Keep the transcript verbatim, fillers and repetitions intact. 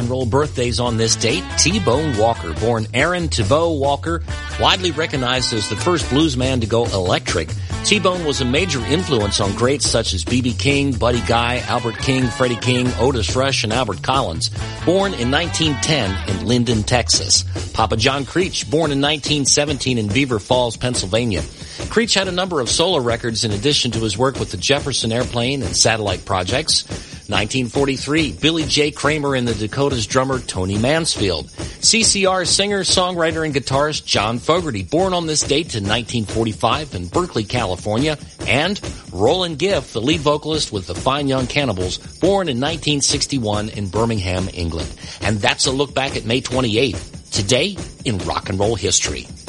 roll birthdays on this date. T-Bone Walker, born Aaron Thibault Walker, widely recognized as the first blues man to go electric. T-Bone was a major influence on greats such as B B King, Buddy Guy, Albert King, Freddie King, Otis Rush, and Albert Collins. Born in nineteen ten in Linden, Texas. Papa John Creech, born in nineteen seventeen in Beaver Falls, Pennsylvania. Creech had a number of solo records in addition to his work with the Jefferson Airplane and satellite projects. nineteen forty-three, Billy J. Kramer and the Dakotas drummer Tony Mansfield. C C R singer, songwriter, and guitarist John Fogerty, born on this date in nineteen forty-five in Berkeley, California. And Roland Giff, the lead vocalist with the Fine Young Cannibals, born in nineteen sixty-one in Birmingham, England. And that's a look back at May twenty-eighth, today in rock and roll history.